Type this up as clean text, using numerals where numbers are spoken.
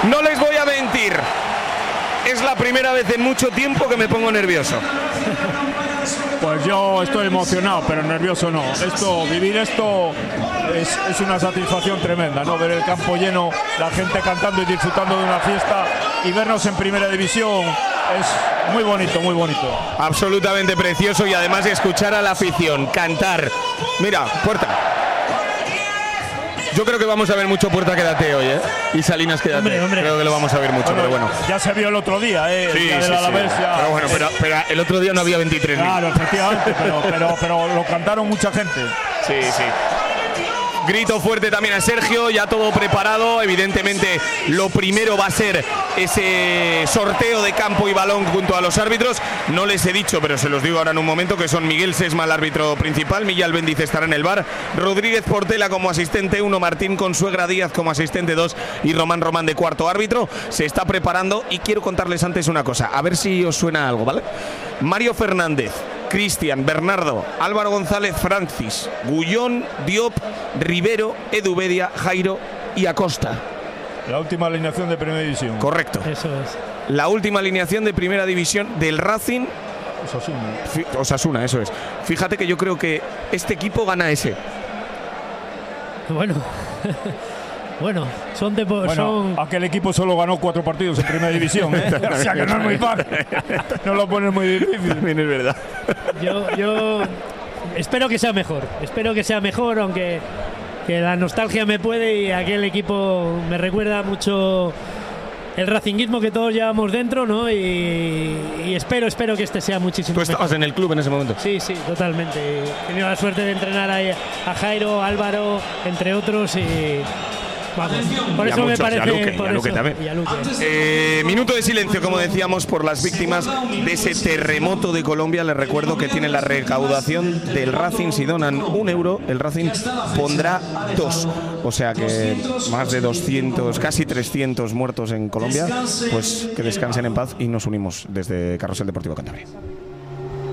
No les voy a mentir. Es la primera vez en mucho tiempo que me pongo nervioso. Pues yo estoy emocionado, pero nervioso no. Vivir esto es una satisfacción tremenda, ¿no? Ver el campo lleno, la gente cantando y disfrutando de una fiesta y vernos en primera división es muy bonito, muy bonito. Absolutamente precioso, y además escuchar a la afición cantar. Mira, Puerta. Yo creo que vamos a ver mucho Puerta Quédate hoy, ¿eh? Y Salinas Quédate. Hombre. Creo que lo vamos a ver mucho, pero bueno. Ya se vio el otro día, ¿eh? Sí, sí. Pero bueno, pero el otro día no había 23.000. Claro, efectivamente, pero lo cantaron mucha gente. Sí. Grito fuerte también a Sergio, ya todo preparado. Evidentemente lo primero va a ser ese sorteo de campo y balón junto a los árbitros. No les he dicho, pero se los digo ahora en un momento, que son Miguel Sesma, el árbitro principal, Millán Bendiz estará en el bar, Rodríguez Portela como asistente 1, Martín Consuegra Díaz como asistente 2 y Román de cuarto árbitro. Se está preparando y quiero contarles antes una cosa, a ver si os suena algo, ¿vale? Mario Fernández, Cristian, Bernardo, Álvaro González, Francis, Gullón, Diop, Rivero, Edu Bedia, Jairo y Acosta. La última alineación de primera división. Correcto. Eso es. La última alineación de primera división del Racing. Osasuna, eso es. Fíjate que yo creo que este equipo gana ese. Bueno. Bueno, aquel equipo solo ganó 4 partidos en primera división, ¿eh? O sea que no es muy fácil. No lo pones muy difícil. También es verdad. Yo espero que sea mejor. Aunque que la nostalgia me puede, y aquel equipo me recuerda mucho el racinguismo que todos llevamos dentro, ¿no? Y espero que este sea muchísimo mejor. ¿Tú estabas en el club en ese momento? Sí, totalmente. He tenido la suerte de entrenar a Jairo, Álvaro, entre otros, y vamos, por eso me parece. Minuto de silencio, como decíamos, por las víctimas de ese terremoto de Colombia. Les recuerdo que tienen la recaudación del Racing. Si donan €1, el Racing pondrá 2. O sea que más de 200, casi 300 muertos en Colombia. Pues que descansen en paz y nos unimos desde Carrusel Deportivo Cantabria.